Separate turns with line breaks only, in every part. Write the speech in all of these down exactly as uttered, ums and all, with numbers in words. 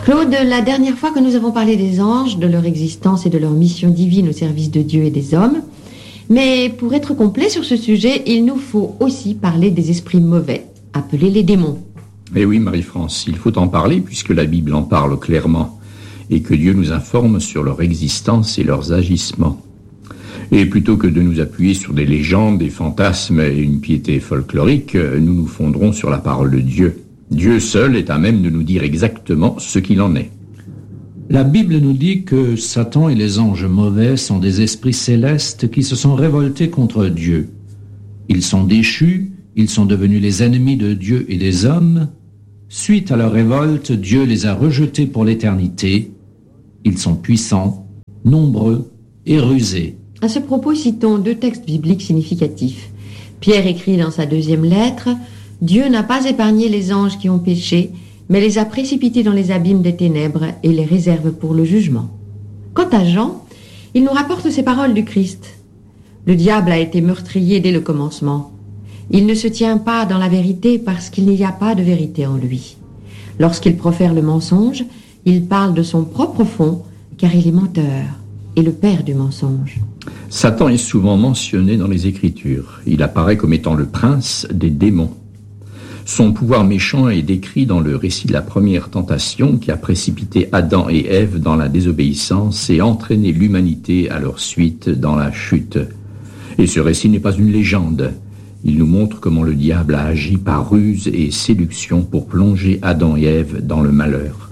Claude, la dernière fois que nous avons parlé des anges, de leur existence et de leur mission divine au service de Dieu et des hommes, mais pour être complet sur ce sujet, il nous faut aussi parler des esprits mauvais, appelés les démons.
Eh oui, Marie-France, il faut en parler puisque la Bible en parle clairement et que Dieu nous informe sur leur existence et leurs agissements. Et plutôt que de nous appuyer sur des légendes, des fantasmes et une piété folklorique, nous nous fonderons sur la parole de Dieu. Dieu seul est à même de nous dire exactement ce qu'il en est.
La Bible nous dit que Satan et les anges mauvais sont des esprits célestes qui se sont révoltés contre Dieu. Ils sont déchus, ils sont devenus les ennemis de Dieu et des hommes. Suite à leur révolte, Dieu les a rejetés pour l'éternité. Ils sont puissants, nombreux et rusés.
À ce propos, citons deux textes bibliques significatifs. Pierre écrit dans sa deuxième lettre « Dieu n'a pas épargné les anges qui ont péché, mais les a précipités dans les abîmes des ténèbres et les réserve pour le jugement. » Quant à Jean, il nous rapporte ces paroles du Christ. « Le diable a été meurtrier dès le commencement. Il ne se tient pas dans la vérité parce qu'il n'y a pas de vérité en lui. Lorsqu'il profère le mensonge, il parle de son propre fond, car il est menteur et le père du mensonge. »
Satan est souvent mentionné dans les Écritures. Il apparaît comme étant le prince des démons. Son pouvoir méchant est décrit dans le récit de la première tentation qui a précipité Adam et Ève dans la désobéissance et entraîné l'humanité à leur suite dans la chute. Et ce récit n'est pas une légende. Il nous montre comment le diable a agi par ruse et séduction pour plonger Adam et Ève dans le malheur.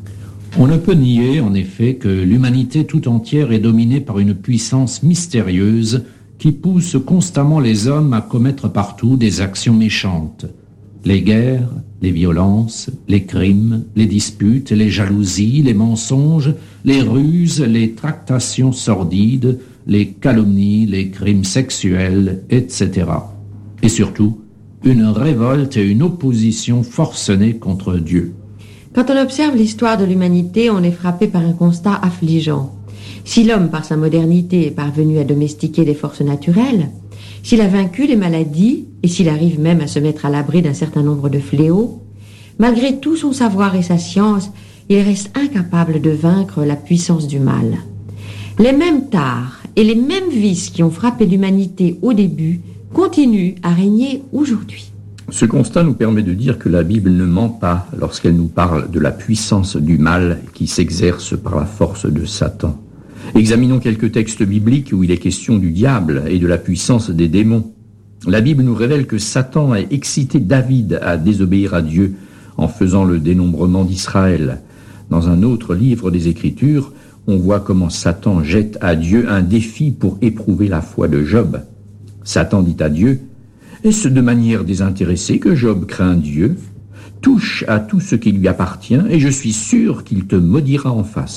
On ne peut nier, en effet, que l'humanité tout entière est dominée par une puissance mystérieuse qui pousse constamment les hommes à commettre partout des actions méchantes. Les guerres, les violences, les crimes, les disputes, les jalousies, les mensonges, les ruses, les tractations sordides, les calomnies, les crimes sexuels, et cetera. Et surtout, une révolte et une opposition forcenée contre Dieu.
Quand on observe l'histoire de l'humanité, on est frappé par un constat affligeant. Si l'homme, par sa modernité, est parvenu à domestiquer les forces naturelles, s'il a vaincu les maladies, et s'il arrive même à se mettre à l'abri d'un certain nombre de fléaux, malgré tout son savoir et sa science, il reste incapable de vaincre la puissance du mal. Les mêmes tares et les mêmes vices qui ont frappé l'humanité au début continuent à régner aujourd'hui.
Ce constat nous permet de dire que la Bible ne ment pas lorsqu'elle nous parle de la puissance du mal qui s'exerce par la force de Satan. Examinons quelques textes bibliques où il est question du diable et de la puissance des démons. La Bible nous révèle que Satan a excité David à désobéir à Dieu en faisant le dénombrement d'Israël. Dans un autre livre des Écritures, on voit comment Satan jette à Dieu un défi pour éprouver la foi de Job. Satan dit à Dieu « Est-ce de manière désintéressée que Job craint Dieu ? Touche à tout ce qui lui appartient et je suis sûr qu'il te maudira en face. »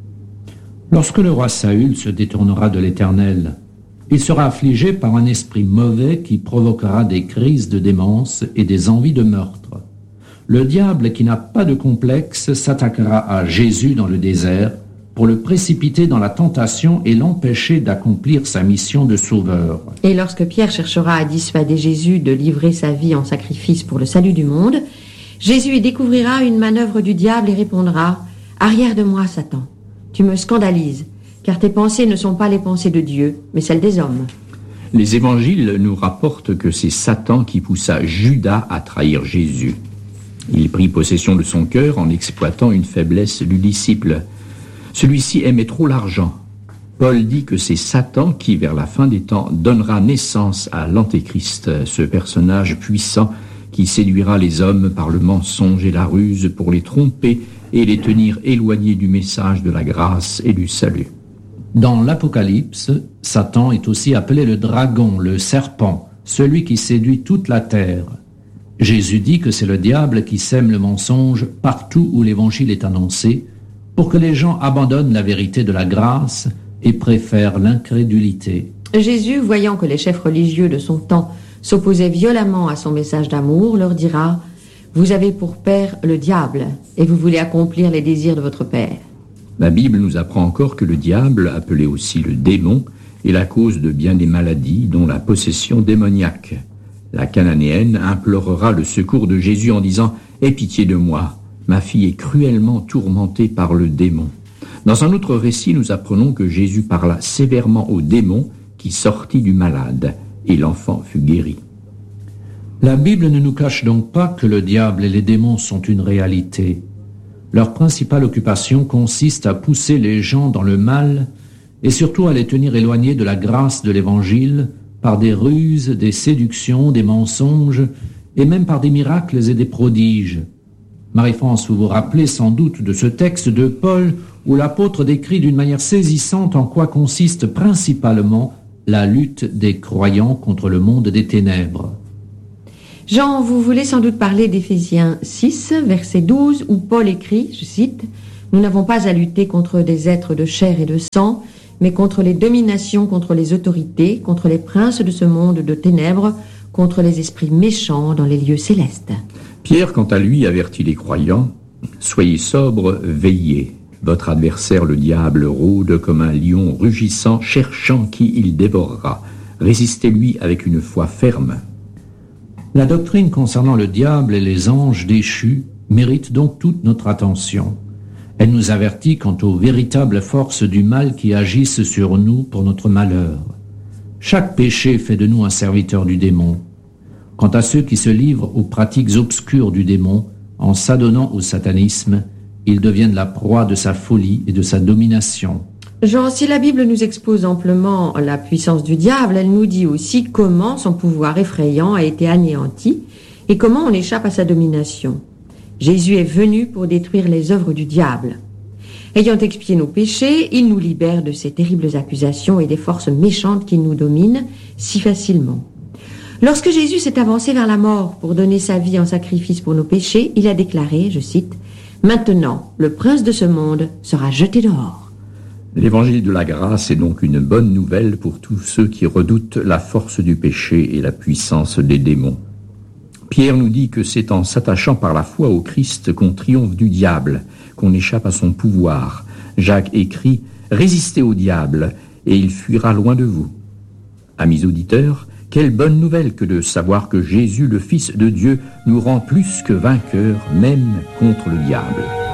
Lorsque le roi Saül se détournera de l'Éternel, il sera affligé par un esprit mauvais qui provoquera des crises de démence et des envies de meurtre. Le diable, qui n'a pas de complexe, s'attaquera à Jésus dans le désert pour le précipiter dans la tentation et l'empêcher d'accomplir sa mission de sauveur.
Et lorsque Pierre cherchera à dissuader Jésus de livrer sa vie en sacrifice pour le salut du monde, Jésus y découvrira une manœuvre du diable et répondra « Arrière de moi, Satan, tu me scandalises, car tes pensées ne sont pas les pensées de Dieu, mais celles des hommes. »
Les évangiles nous rapportent que c'est Satan qui poussa Judas à trahir Jésus. Il prit possession de son cœur en exploitant une faiblesse du disciple. Celui-ci aimait trop l'argent. Paul dit que c'est Satan qui, vers la fin des temps, donnera naissance à l'Antéchrist, ce personnage puissant qui séduira les hommes par le mensonge et la ruse pour les tromper et les tenir éloignés du message de la grâce et du salut.
Dans l'Apocalypse, Satan est aussi appelé le dragon, le serpent, celui qui séduit toute la terre. Jésus dit que c'est le diable qui sème le mensonge partout où l'évangile est annoncé, pour que les gens abandonnent la vérité de la grâce et préfèrent l'incrédulité.
Jésus, voyant que les chefs religieux de son temps s'opposaient violemment à son message d'amour, leur dira « Vous avez pour père le diable, et vous voulez accomplir les désirs de votre père. »
La Bible nous apprend encore que le diable, appelé aussi le démon, est la cause de bien des maladies, dont la possession démoniaque. La Cananéenne implorera le secours de Jésus en disant « Aie pitié de moi, ma fille est cruellement tourmentée par le démon. Dans un autre récit, nous apprenons que Jésus parla sévèrement au démon qui sortit du malade, et l'enfant fut guéri.
La Bible ne nous cache donc pas que le diable et les démons sont une réalité. Leur principale occupation consiste à pousser les gens dans le mal et surtout à les tenir éloignés de la grâce de l'Évangile par des ruses, des séductions, des mensonges et même par des miracles et des prodiges. Marie-France, vous vous rappelez sans doute de ce texte de Paul où l'apôtre décrit d'une manière saisissante en quoi consiste principalement la lutte des croyants contre le monde des ténèbres.
Jean, vous voulez sans doute parler d'Éphésiens six, verset douze, où Paul écrit, je cite, « Nous n'avons pas à lutter contre des êtres de chair et de sang, mais contre les dominations, contre les autorités, contre les princes de ce monde de ténèbres, contre les esprits méchants dans les lieux célestes. »
Pierre, quant à lui, avertit les croyants, « Soyez sobres, veillez. Votre adversaire, le diable, rôde comme un lion rugissant, cherchant qui il dévorera. Résistez-lui avec une foi ferme. »
La doctrine concernant le diable et les anges déchus mérite donc toute notre attention. Elle nous avertit quant aux véritables forces du mal qui agissent sur nous pour notre malheur. Chaque péché fait de nous un serviteur du démon. Quant à ceux qui se livrent aux pratiques obscures du démon, en s'adonnant au satanisme, ils deviennent la proie de sa folie et de sa domination.
Jean, si la Bible nous expose amplement la puissance du diable, elle nous dit aussi comment son pouvoir effrayant a été anéanti et comment on échappe à sa domination. Jésus est venu pour détruire les œuvres du diable. Ayant expié nos péchés, il nous libère de ces terribles accusations et des forces méchantes qui nous dominent si facilement. Lorsque Jésus s'est avancé vers la mort pour donner sa vie en sacrifice pour nos péchés, il a déclaré, je cite, « Maintenant, le prince de ce monde sera jeté dehors. »
L'évangile de la grâce est donc une bonne nouvelle pour tous ceux qui redoutent la force du péché et la puissance des démons. Pierre nous dit que c'est en s'attachant par la foi au Christ qu'on triomphe du diable, qu'on échappe à son pouvoir. Jacques écrit « Résistez au diable, et il fuira loin de vous. » Amis auditeurs, quelle bonne nouvelle que de savoir que Jésus, le Fils de Dieu, nous rend plus que vainqueurs, même contre le diable.